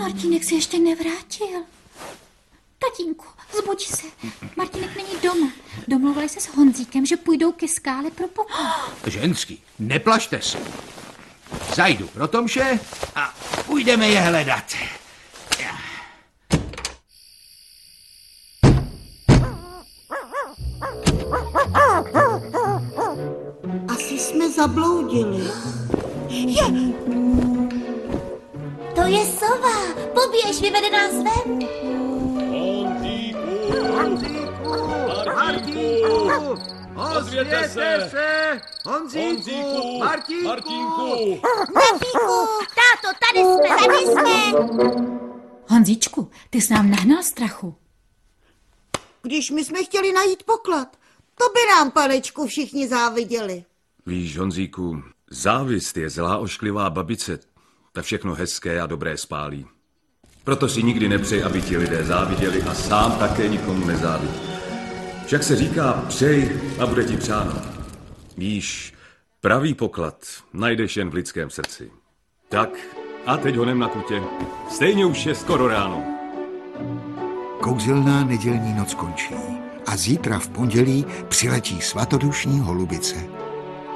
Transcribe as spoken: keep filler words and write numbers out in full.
Martínek se ještě nevrátil. Tatínku, zbuď se. Martínek není doma. Domluvili se s Honzíkem, že půjdou ke skále pro poklad. Ženský, neplašte se. Zajdu pro Tomše a půjdeme je hledat. Asi jsme zabloudili. Je. To je sova. Poběž, vyvede nás ven. Martínku! Ozvěte se! Honzíku! Martínku! Martínku! Pepíku! Táto, tady jsme, tady jsme! Honzíčku, ty jsi nám nahnal strachu. Když my jsme chtěli najít poklad, to by nám, panečku, všichni záviděli. Víš, Honzíku, závist je zlá ošklivá babice. Ta všechno hezké a dobré spálí. Proto si nikdy nepřej, aby ti lidé záviděli a sám také nikomu nezávidí. Však se říká, přej a bude ti přáno. Víš, pravý poklad najdeš jen v lidském srdci. Tak a teď honem na kutě. Stejně už je skoro ráno. Kouzelná nedělní noc končí a zítra v pondělí přiletí svatodušní holubice.